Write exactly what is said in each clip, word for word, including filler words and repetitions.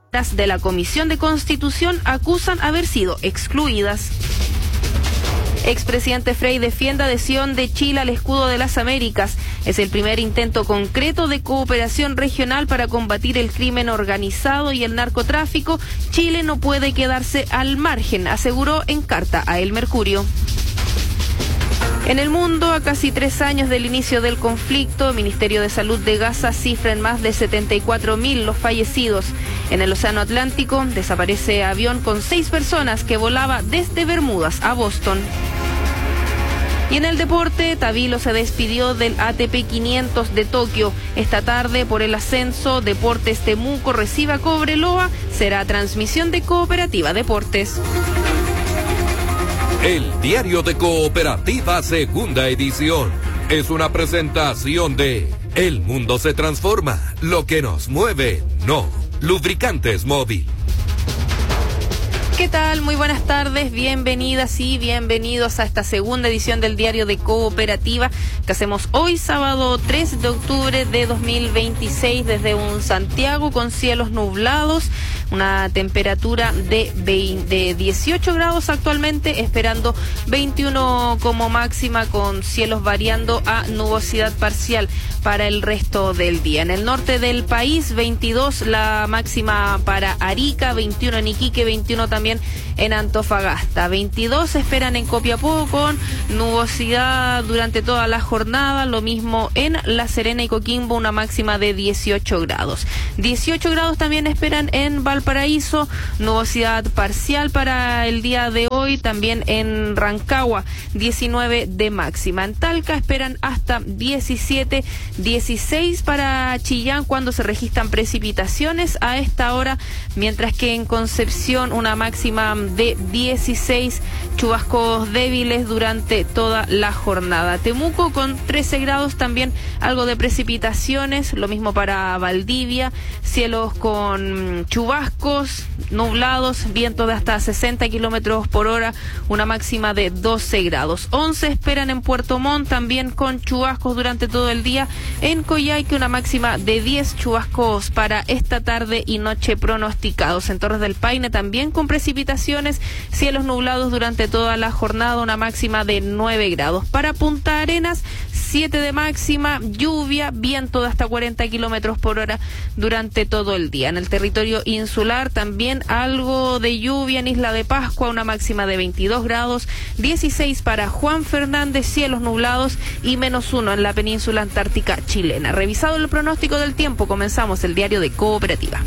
de la Comisión de Constitución acusan haber sido excluidas. Expresidente Frei defiende adhesión de Chile al escudo de las Américas. Es el primer intento concreto de cooperación regional para combatir el crimen organizado y el narcotráfico. Chile no puede quedarse al margen, aseguró en carta a El Mercurio. En el mundo, a casi tres años del inicio del conflicto, el Ministerio de Salud de Gaza cifra en más de setenta y cuatro mil los fallecidos. En el Océano Atlántico desaparece avión con seis personas que volaba desde Bermudas a Boston. Y en el deporte, Tabilo se despidió del A T P quinientos de Tokio. Esta tarde, por el ascenso, Deportes Temuco recibe a Cobreloa. Será transmisión de Cooperativa Deportes. El Diario de Cooperativa, segunda edición, es una presentación de El mundo se transforma, lo que nos mueve, no. Lubricantes Móvil. ¿Qué tal? Muy buenas tardes, bienvenidas y bienvenidos a esta segunda edición del Diario de Cooperativa que hacemos hoy, sábado tres de octubre de dos mil veintiséis, desde un Santiago con cielos nublados, una temperatura de, veinte, de dieciocho grados actualmente, esperando veintiuno como máxima, con cielos variando a nubosidad parcial para el resto del día. En el norte del país, veintidós la máxima para Arica, veintiuno en Iquique, veintiuno también en Antofagasta. veintidós se esperan en Copiapó, con nubosidad durante toda la jornada, lo mismo en La Serena y Coquimbo, una máxima de dieciocho grados. dieciocho grados también esperan en Valparaíso, nubosidad parcial para el día de hoy, también en Rancagua, diecinueve de máxima. En Talca esperan hasta diecisiete, dieciséis para Chillán cuando se registran precipitaciones a esta hora, mientras que en Concepción una máxima de dieciséis, chubascos débiles durante toda la jornada. Temuco con trece grados, también algo de precipitaciones, lo mismo para Valdivia, cielos con chubascos, nublados, viento de hasta sesenta kilómetros por hora, una máxima de doce grados. once esperan en Puerto Montt, también con chubascos durante todo el día. En Coyhaique una máxima de diez, chubascos para esta tarde y noche pronosticados. En Torres del Paine también con precipitaciones, cielos nublados durante toda la jornada, una máxima de nueve grados. Para Punta Arenas, siete de máxima, lluvia, viento de hasta cuarenta kilómetros por hora durante todo el día. En el territorio insular también algo de lluvia. En Isla de Pascua una máxima de veintidós grados, dieciséis para Juan Fernández, cielos nublados y menos uno en la península antártica chilena. Revisado el pronóstico del tiempo, comenzamos el Diario de Cooperativa.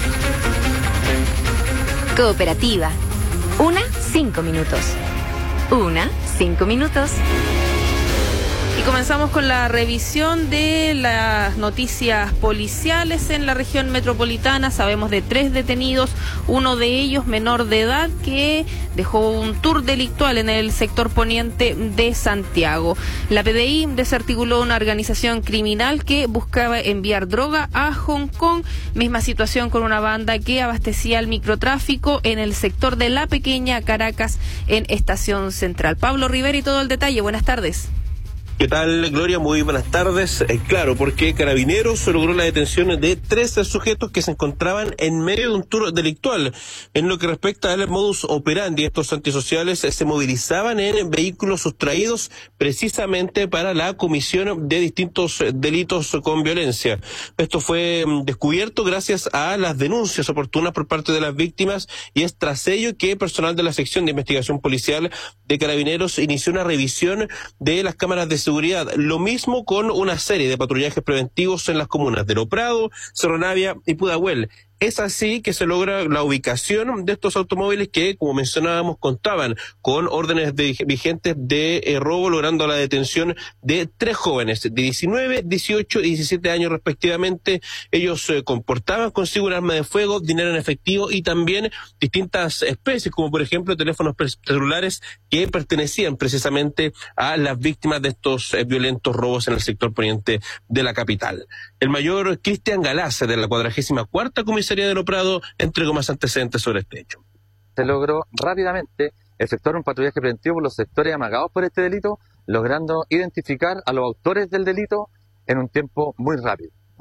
Cooperativa. Una, cinco minutos. Una, cinco minutos. Y comenzamos con la revisión de las noticias policiales en la región metropolitana. Sabemos de tres detenidos, uno de ellos menor de edad, que dejó un tour delictual en el sector poniente de Santiago. La P D I desarticuló una organización criminal que buscaba enviar droga a Hong Kong. Misma situación con una banda que abastecía el microtráfico en el sector de La Pequeña, Caracas, en Estación Central. Pablo Rivera y todo el detalle. Buenas tardes. ¿Qué tal, Gloria? Muy buenas tardes. Eh, claro, porque Carabineros logró la detención de trece sujetos que se encontraban en medio de un tour delictual. En lo que respecta al modus operandi, estos antisociales eh, se movilizaban en vehículos sustraídos precisamente para la comisión de distintos eh, delitos con violencia. Esto fue mm, descubierto gracias a las denuncias oportunas por parte de las víctimas, y es tras ello que personal de la sección de investigación policial de Carabineros inició una revisión de las cámaras de seguridad. Lo mismo con una serie de patrullajes preventivos en las comunas de Lo Prado, Cerro Navia y Pudahuel. Es así que se logra la ubicación de estos automóviles que, como mencionábamos, contaban con órdenes de, vigentes de eh, robo, logrando la detención de tres jóvenes de diecinueve, dieciocho y diecisiete años respectivamente. Ellos eh, comportaban consigo un arma de fuego, dinero en efectivo y también distintas especies, como por ejemplo teléfonos celulares que pertenecían precisamente a las víctimas de estos eh, violentos robos en el sector poniente de la capital. El mayor Cristian Galace, de la cuadragésima cuarta comisaría de Lo Prado, entregó más antecedentes sobre este hecho. Se logró rápidamente efectuar un patrullaje preventivo por los sectores amagados por este delito, logrando identificar a los autores del delito en un tiempo muy rápido.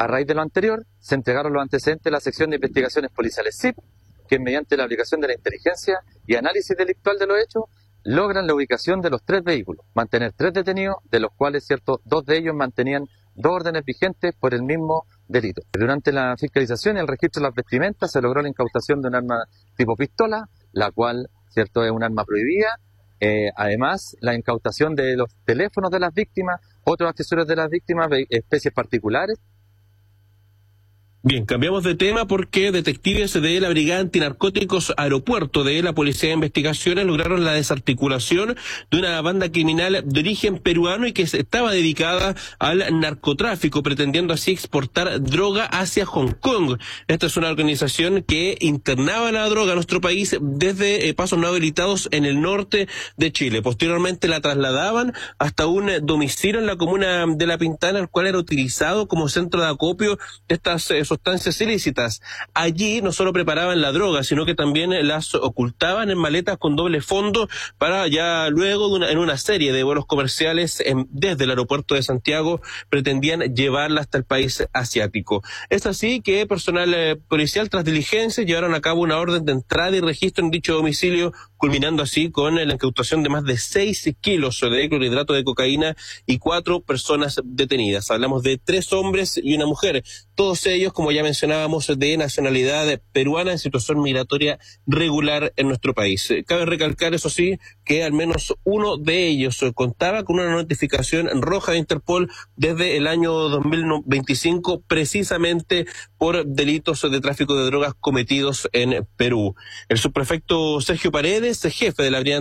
A raíz de lo anterior, se entregaron los antecedentes de la sección de investigaciones policiales S I P, que mediante la aplicación de la inteligencia y análisis delictual de los hechos, logran la ubicación de los tres vehículos, mantener tres detenidos, de los cuales cierto, dos de ellos mantenían dos órdenes vigentes por el mismo delito. Durante la fiscalización y el registro de las vestimentas se logró la incautación de un arma tipo pistola, la cual cierto es un arma prohibida. Eh, además, la incautación de los teléfonos de las víctimas, otros accesorios de las víctimas, especies particulares. Bien, cambiamos de tema porque detectives de la Brigada Antinarcóticos Aeropuerto de la Policía de Investigaciones lograron la desarticulación de una banda criminal de origen peruano y que estaba dedicada al narcotráfico, pretendiendo así exportar droga hacia Hong Kong. Esta es una organización que internaba la droga a nuestro país desde eh, pasos no habilitados en el norte de Chile. Posteriormente la trasladaban hasta un domicilio en la comuna de La Pintana, el cual era utilizado como centro de acopio de estas eh, sustancias ilícitas. Allí no solo preparaban la droga, sino que también las ocultaban en maletas con doble fondo para ya luego de una, en una serie de vuelos comerciales en, desde el aeropuerto de Santiago pretendían llevarla hasta el país asiático. Es así que personal eh, policial tras diligencia llevaron a cabo una orden de entrada y registro en dicho domicilio, culminando así con la incautación de más de seis kilos de clorhidrato de cocaína y cuatro personas detenidas. Hablamos de tres hombres y una mujer, todos ellos, como ya mencionábamos, de nacionalidad peruana en situación migratoria regular en nuestro país. Cabe recalcar, eso sí, que al menos uno de ellos contaba con una notificación roja de Interpol desde el año dos mil veinticinco, precisamente por delitos de tráfico de drogas cometidos en Perú. El subprefecto Sergio Paredes, jefe de la Brigada